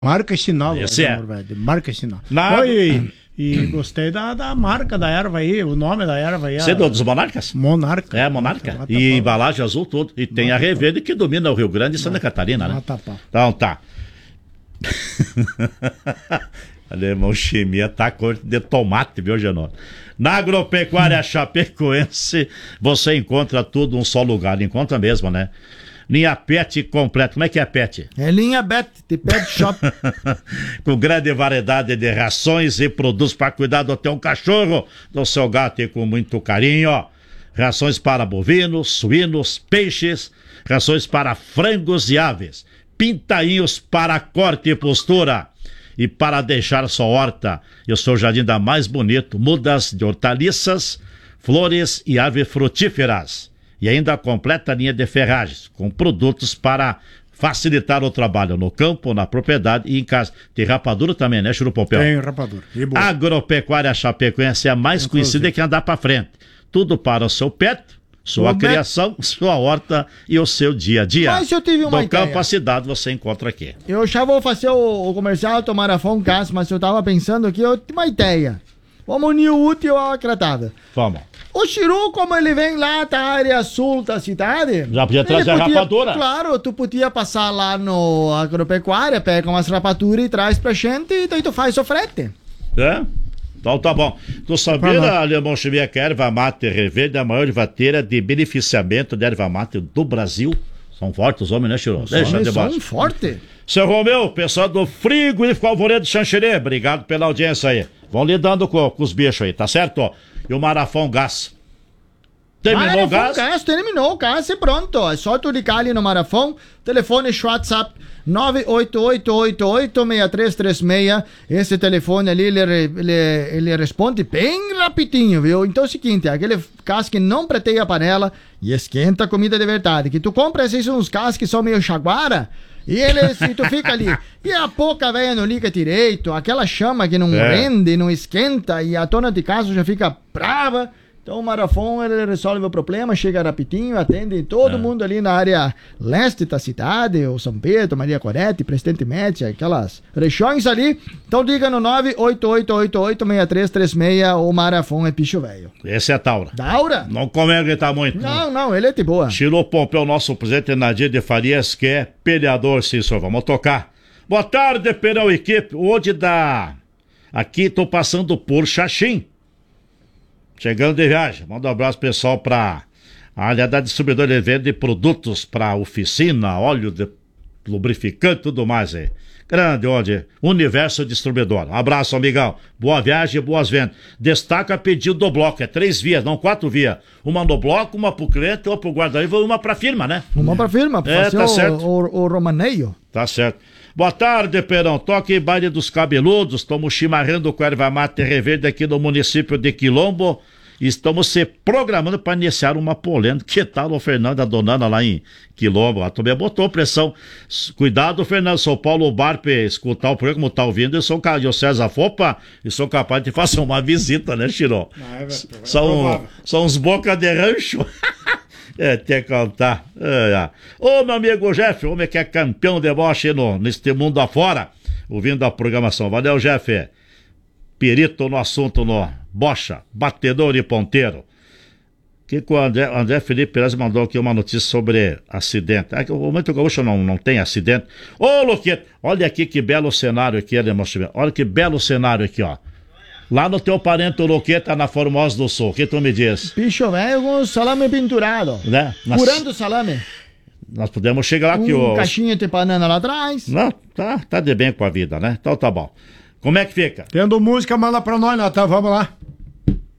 Marca sinal. Esse é. Marca sinal. E gostei da marca da erva aí, o nome da erva aí. Você é dos Monarcas? Monarca. É, Monarca. E embalagem azul tudo. E tem a Reverde que domina o Rio Grande e Santa Catarina, né? Então tá. Alemão Chimia tá cor de tomate, viu, Genô? Na Agropecuária Chapecoense, você encontra tudo num só lugar. Encontra mesmo, né? Linha Pet completa. Como é que é Pet? É linha Pet, de Pet Shop. Com grande variedade de rações e produtos para cuidar do teu cachorro, do seu gato e com muito carinho. Rações para bovinos, suínos, peixes, rações para frangos e aves, pintainhos para corte e postura. E para deixar sua horta e o seu jardim ainda mais bonito, mudas de hortaliças, flores e aves frutíferas. E ainda a completa linha de ferragens, com produtos para facilitar o trabalho no campo, na propriedade e em casa. Tem rapadura também, né, Churupopel? Tem rapadura. Agropecuária Chapecoense é a mais conhecida que andar para frente. Tudo para o seu pet, sua criação, sua horta e o seu dia a dia. Mas eu tive uma ideia. Do campo à cidade você encontra aqui. Eu já vou fazer o comercial do Marafon Gas, mas eu tava pensando aqui, eu tive uma ideia. Vamos unir o útil ao agradável. Vamos. O Chiru, como ele vem lá da área sul da cidade... Já podia trazer a rapadura. Claro, tu podia passar lá no Agropecuária, pega umas rapaduras e traz pra gente, e daí tu faz o frete. É? Então tá bom. Tu sabia, Alemão Chimia, que a erva mate Reverde é a maior ervateira de beneficiamento da erva mate do Brasil? São fortes os homens, né, Chiru? São fortes. Seu Romeu, pessoal do Frigorífico Alvoredo de Xanxerê, obrigado pela audiência aí. Vão lidando com os bichos aí, tá certo? E o Marafon Gás. Terminou o gás? Terminou o gás e pronto. É só tu ligar ali no Marafon. Telefone WhatsApp 988886336. Esse telefone ali, ele responde bem rapidinho, viu? Então é o seguinte, aquele gás que não preteia a panela e esquenta a comida de verdade. Que tu compra esses uns gás que são meio chaguara e se tu fica ali e a pouca velha não liga direito, aquela chama que não rende, não esquenta e a dona de casa já fica brava. Então o Marafon, ele resolve o problema, chega rapidinho, atende todo mundo ali na área leste da cidade, o São Pedro, Maria Corete, Presidente Média, aquelas regiões ali. Então liga no 988886336, o Marafon é bicho velho. Esse é Taura. Taura? Não come gritar muito. Não, ele é de boa. Chilo Pompeu, nosso presidente Nadir de Farias, que é peleador, sim, senhor. Vamos tocar. Boa tarde, Perão Equipe. Hoje aqui tô passando por Xaxim. Chegando de viagem, manda um abraço pessoal para a área da distribuidora de produtos para oficina, óleo de lubrificante e tudo mais aí. Grande onde? Universo Distribuidor. Um abraço, amigão. Boa viagem e boas vendas. Destaca pedido do bloco. É 3 vias, não 4 vias. Uma no bloco, uma pro cliente, uma pro guarda-livro e uma pra firma, né? Uma pra firma, pra fazer tá certo. O romaneio. Tá certo. Boa tarde, Perão. Toque em baile dos cabeludos. Estamos chimarrando com a erva mate Reverde aqui no município de Quilombo. Estamos se programando para iniciar uma polêmica. Que tal o Fernando, a donana lá em Quilombo? A também botou pressão. Cuidado, Fernando. Sou Paulo Barpe, escutar o programa, como tá ouvindo. Eu sou o César Fopa e sou capaz de fazer uma visita, né, Chiro? São uns boca de rancho. Tem que contar. Ô, meu amigo Jeff, homem que é campeão de bocha neste mundo afora, ouvindo a programação. Valeu, Jeff. Perito no assunto no bocha, batedor e ponteiro. Que o André Felipe Perez mandou aqui uma notícia sobre acidente. O Momento Gaúcho não tem acidente. Ô, Luquete, olha aqui que belo cenário aqui, olha que belo cenário aqui, ó. Lá no teu parente, o Luqueta, na Formosa do Sul. O que tu me diz? Bicho velho com salame pendurado. Né? Curando salame. Nós podemos chegar lá que o... caixinha de banana lá atrás. Não, tá de bem com a vida, né? Então tá bom. Como é que fica? Tendo música, manda pra nós, Natan. Vamos lá.